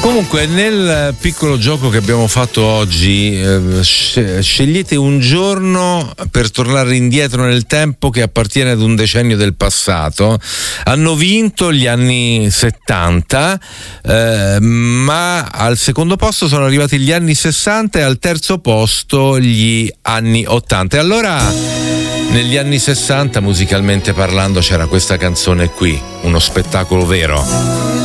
Comunque, nel piccolo gioco che abbiamo fatto oggi, scegliete un giorno per tornare indietro nel tempo che appartiene ad un decennio del passato. Hanno vinto gli anni 70, ma al secondo posto sono arrivati gli anni 60 e al terzo posto gli anni 80. E allora, negli anni 60, musicalmente parlando, c'era questa canzone qui, uno spettacolo vero.